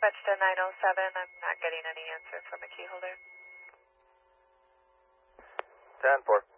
Dispatch to 907, I'm not getting any answer from a key holder. 10-4.